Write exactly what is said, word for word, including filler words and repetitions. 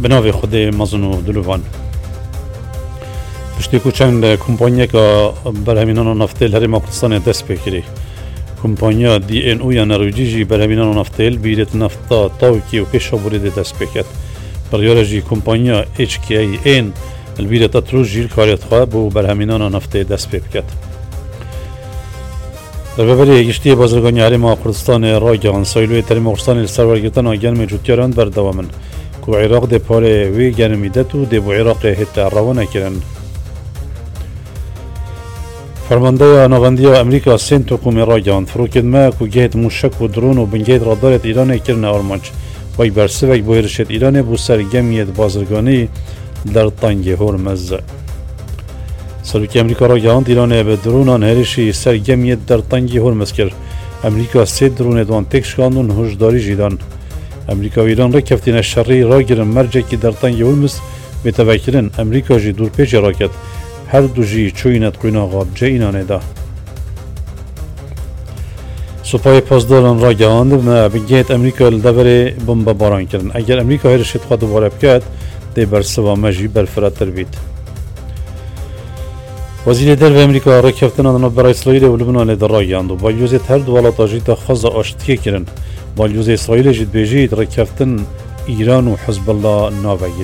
بناوی خود مزن و دلوان پشتی کو چند کمپانیا که برهمینان نفتیل هرم کردستان دست بکری کمپانیا دی ان او یا نرویجی برهمینان نفتیل بیرت نفتا تاوکی و پیش برید دست بکرد بریارجی کمپانیا اچ کی ای این البیرت اتروج جیل کاریت خواه بو برهمینان نفتی دست بکرد در ببری گشتی بازرگانی هرم کردستان راگان سایلوی تریم کردستان سرورگرتن آگرم جوتیاران بردوامن که عراق ده پاره وی گرمیدت و ده بو عراق هت روانه کرن فرمانده نواندی امریکا سنت حکومت راگان فروکد ما که جهت موشک و درون و بنجهت رادارت ایران کرن آرمانج وی برسوک بو هرشت ایران بو سرگمیت بازرگانی در تنگ هرمز سلوک امریکا را گاهند ایران به درونان هرشی سرگمیت در تنگ هرمز کرد امریکا سه درون دوان تکش کاندون هشداری جیدان امریکا و ایران را کفتین شرعی را گرن مرجع که در تنگ هرمز بتوکرن امریکا جی دور پیش راکت هر دو جی چوینت قوینا غاب جه اینانه ده سپاه پاسداران را گاهند و بگیت امریکا لدوره بمب باران کردن اگر امریکا هرشت خود دوباره بکرد ده برسوا مجی برفراتر بید وزیر در امریکا را کفتن آن برای اسرائیل و لبنان در راگاند و با یوزیت هر دو ولات جیت خاص آشتی کردن با یوز اسرائیل جد بیجید را کفتن ایران و حزب الله ناوگیری